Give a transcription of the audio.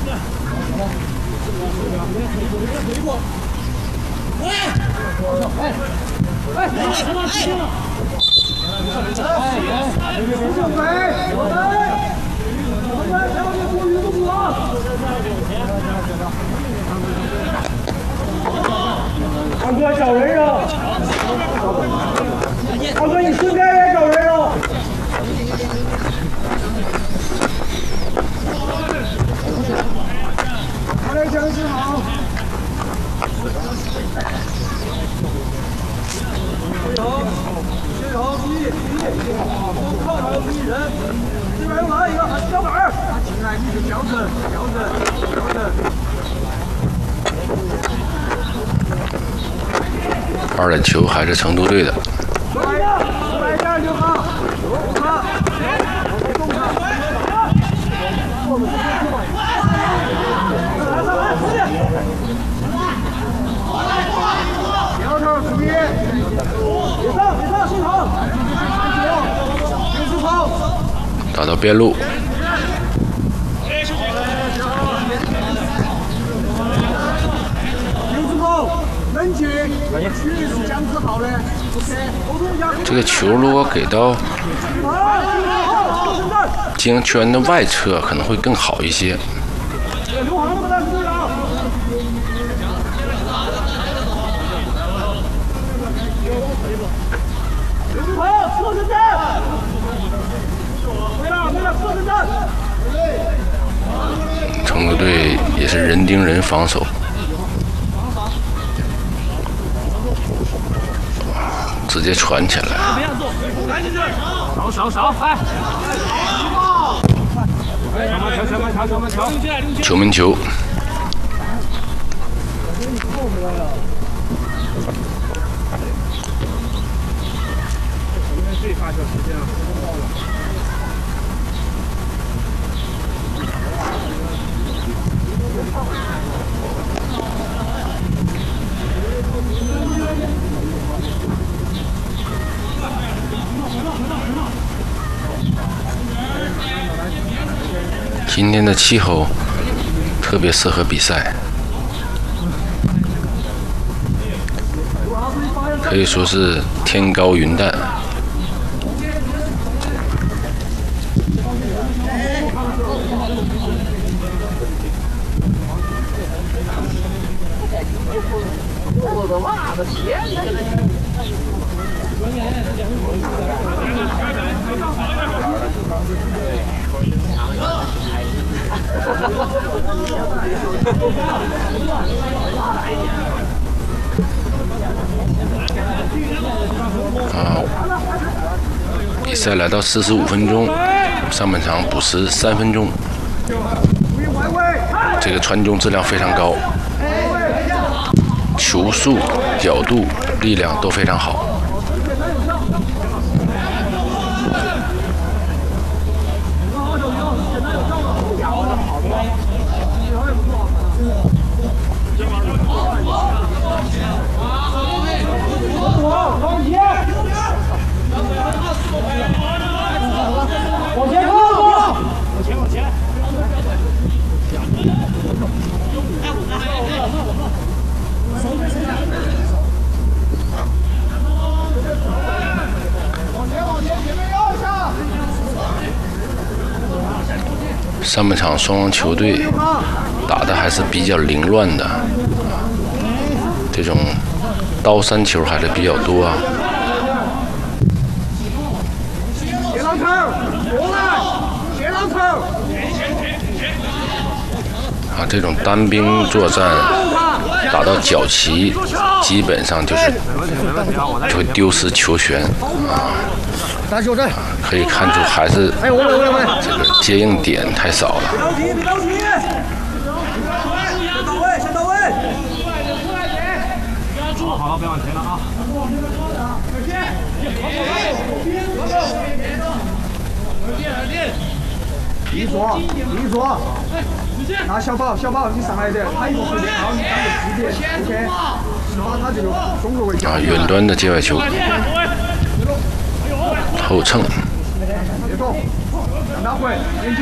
二哥找人了，二哥你身边也找人了。快点强势好。接头第一，靠头第一人，这边又来一个小板儿，进来你就调整。 2点球还是成都队的。 来这儿就好，摇头注意，别上，顺头，右手打到边路。这个球如果给到经营圈的外侧，可能会更好一些。成都队也是人盯人防守。直接传起来， 少， 球门球。今天的气候特别适合比赛，可以说是天高云淡。 我的妈的天！ 好，比赛来到45分钟，上半场补时3分钟。这个传中质量非常高，球速、角度、力量都非常好。上半场双方球队打的还是比较凌乱的，这种刀山球还是比较多啊。这种单兵作战打到角旗，基本上就会丢失球权啊。可以看出还是这个接应点太少了。 先到位！好，不要往前了啊！一左，拿小宝，你上来点，他一个回边，然后你当个支点 ，OK， 把他这个中后卫远端的界外球，后蹭。 别动，让他回。